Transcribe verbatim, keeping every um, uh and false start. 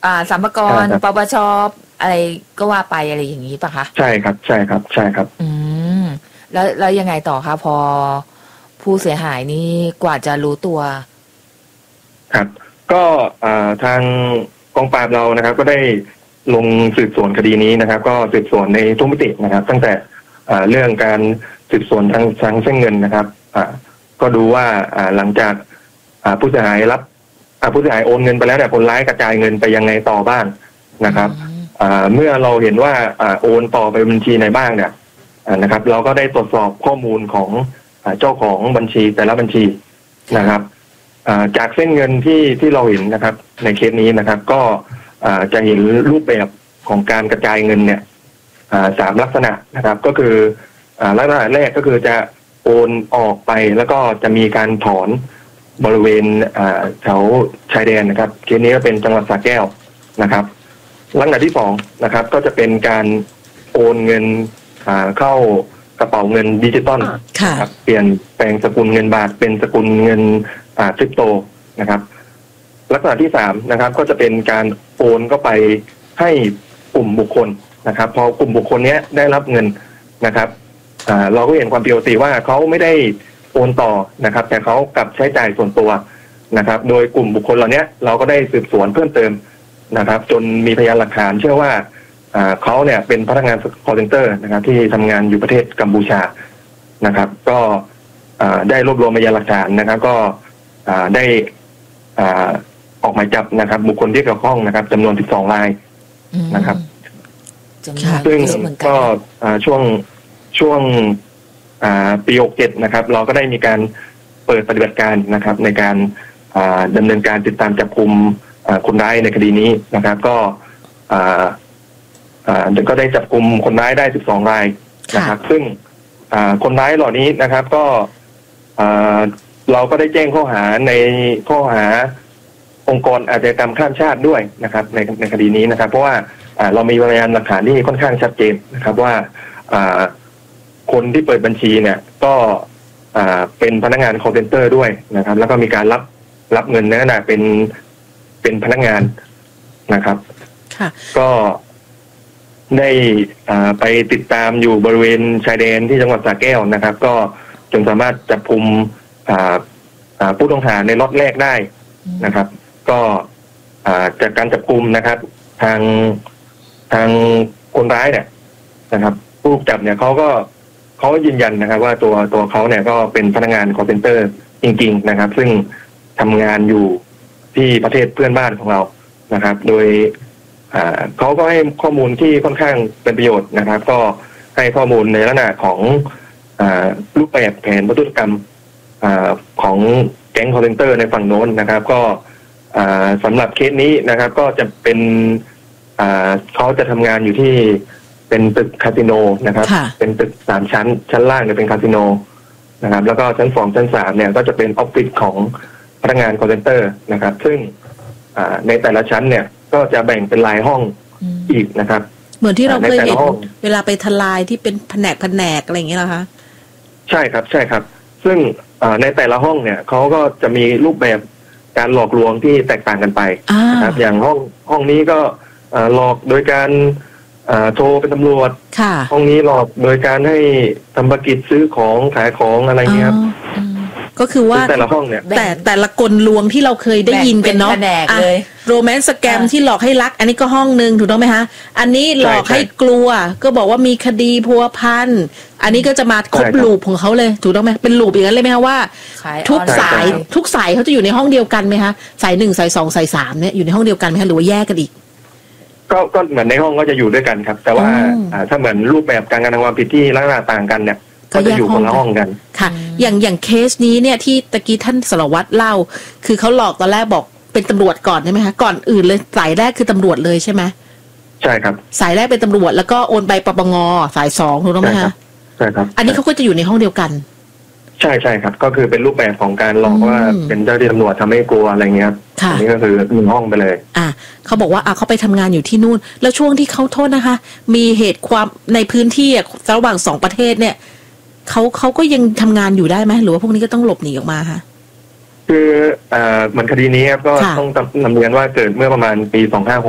อ่าสรรพากรปปชอะไรก็ว่าไปอะไรอย่างนี้ป่ะคะใช่ครับใช่ครับใช่ครับอืมแล้วแล้วยังไงต่อคะพอผู้เสียหายนี่กว่าจะรู้ตัวครับก็ทางกองปราบเรานะครับก็ได้ลงสืบสวนคดีนี้นะครับก็สืบสวนในทุกมิตินะครับตั้งแต่เรื่องการสืบสวนทางทางเส้นเงินนะครับก็ดูว่าหลังจากผู้เสียหายรับผู้เสียหายโอนเงินไปแล้วเนี่ยคนร้ายกระจายเงินไปยังไงต่อบ้างนะครับเมื่อเราเห็นว่าโอนต่อไปบัญชีไหนบ้างเนี่ยนะครับเราก็ได้ตรวจสอบข้อมูลของเจ้าของบัญชีแต่ละบัญชีนะครับจากเส้นเงินที่ที่เราเห็นนะครับในเคสนี้นะครับก็จะเห็นรูปแบบของการกระจายเงินเนี่ยสามลักษณะนะครับก็คือลักษณะแรกก็คือจะโอนออกไปแล้วก็จะมีการถอนบริเวณแถวชายแดนนะครับเคสนี้ก็เป็นจังหวัดสระแก้วนะครับลักษณะที่สองนะครับก็จะเป็นการโอนเงินเข้ากระเป๋าเงินดิจิตอลครับเปลี่ยนแปลงสกุลเงินบาทเป็นสกุลเงินคริปโตนะครับลักษณะที่สามนะครับก็จะเป็นการโอนเข้าไปให้กลุ่มบุคคลนะครับพอกลุ่มบุคคลนี้ได้รับเงินนะครับเราก็เห็นความผิดปกติว่าเขาไม่ได้โอนต่อนะครับแต่เขากลับใช้จ่ายส่วนตัวนะครับโดยกลุ่มบุคคลเหล่านี้เราก็ได้สืบสวนเพิ่มเติมนะครับจนมีพยานหลักฐานเชื่อว่าเขาเนี่ยเป็นพนักงาน call center นะครับที่ทำงานอยู่ประเทศกัมพูชานะครับก็ได้รวบรวมพยานหลักฐานนะครับก็ได้ออกหมายจับนะครับบุคคลที่เกี่ยวข้องนะครับจำนวนสิบสองรายนะครับซึ่งก็ช่วงช่วงปีหกเจ็ดนะครับเราก็ได้มีการเปิดปฏิบัติการนะครับในการดำเนินการติดตามจับกุมคนร้ายในคดีนี้นะครับก็ก็ได้จับกุมคนร้ายได้สิบสองรายนะครับซึ่งคนร้ายเหล่านี้นะครับก็เราก็ได้แจ้งข้อหาในข้อหาองค์กรอาชญากรรมข้ามชาติด้วยนะครับในในคดีนี้นะครับเพราะว่าเรามีพยานหลักฐานที่ค่อนข้างชัดเจนนะครับว่าคนที่เปิดบัญชีเนี่ยก็เป็นพนักงาน call center ด้วยนะครับแล้วก็มีการรับรับเงินในขณะเป็นเป็นพนักงานนะครับก็ได้ไปติดตามอยู่บริเวณชายแดนที่จังหวัดสระแก้วนะครับก็จนสามารถจับกุมผู้ต้องหาในล็อตแรกได้นะครับก็จากการจับกุมนะครับทางทางคนร้ายเนี่ยนะครับผู้จับเนี่ยเขาก็เขายืนยันนะครับว่าตัวตัวเขาเนี่ยก็เป็นพนักงาน call center จริงๆนะครับซึ่งทำงานอยู่ที่ประเทศเพื่อนบ้านของเรานะครับโดยเขาก็ให้ข้อมูลที่ค่อนข้างเป็นประโยชน์นะครับก็ให้ข้อมูลในลักษณะของรูปแบบแผนวัตถุกรรมของแก๊ง call center ในฝั่งโน้นนะครับก็สำหรับเคสนี้นะครับก็จะเป็นเขาจะทำงานอยู่ที่เป็นตึกคาสิโนนะครับเป็นตึกสามชั้นชั้นล่างเนี่ยเป็นคาสิโนนะครับแล้วก็ชั้นสองชั้นสามเนี่ยก็จะเป็นออฟฟิศของพนักงาน call center นะครับซึ่งในแต่ละชั้นเนี่ยก็จะแบ่งเป็นรายห้องอีกนะครับเหมือนที่เราเคยเห็นเวลาไปทลายที่เป็นแผนกแผนกอะไรอย่างเงี้ยเหรอคะใช่ครับใช่ครับซึ่งในแต่ละห้องเนี่ยเขาก็จะมีรูปแบบการหลอกลวงที่แตกต่างกันไปนะครับอย่างห้องห้องนี้ก็หลอกโดยการโทรเป็นตำรวจห้องนี้หลอกโดยการให้ทำธุรกิจซื้อของขายของอะไรเงี้ยครับก็คือว่าแต่ละห้องเนี่ยแต่แต่ละกลลวงที่เราเคยได้ยินกันเนาะโรแมนต์สแกมที่หลอกให้รักอันนี้ก็ห้องนึงถูกต้องไหมคะอันนี้หลอกให้กลัวก็บอกว่ามีคดีพัวพันอันนี้ก็จะมาครบลูปของเขาเลยถูกต้องไหมเป็นลูปอย่างนั้นเลยไหมคะว่าทุกสายทุกสายเขาจะอยู่ในห้องเดียวกันไหมคะสายหนึ่งสายสองสายสามเนี่ยอยู่ในห้องเดียวกันไหมคะหรือว่าแยกกันอีกก็ก็เหมือนในห้องก็จะอยู่ด้วยกันครับแต่ว่าถ้าเหมือนรูปแบบการกระทำความผิดที่ลักษณะต่างกันเนี่ยก็จะอยู่คนละห้องกันค่ะอย่างอย่างเคสนี้เนี่ยที่ตะกี้ท่านสารวัตรเล่าคือเขาหลอกตอนแรกบอกเป็นตำรวจก่อนใช่ไหมคะก่อนอื่นเลยสายแรกคือตำรวจเลยใช่ไหมใช่ครับสายแรกเป็นตำรวจแล้วก็โอนไปปปงสายสองถูกต้องไหมคะใช่ครับอันนี้เขาก็จะอยู่ในห้องเดียวกันใช่ใช่ครับก็คือเป็นรูปแบบของการหลอกว่าเป็นเจ้าที่ตำรวจทำให้กลัวอะไรเงี้ยอันนี้ก็คือหนึ่งห้องไปเลยอ่ะเขาบอกว่าอ่ะเขาไปทำงานอยู่ที่นู่นแล้วช่วงที่เขาโทษนะคะมีเหตุความในพื้นที่ระหว่างสองประเทศเนี่ยเขาเขาก็ยังทำงานอยู่ได้ไหมหรือว่าพวกนี้ก็ต้องหลบหนีออกมาคะคือเอ่อเหมือนคดีนี้ครับก็ต้องนำเรียนว่าเกิดเมื่อประมาณปีสองห้าห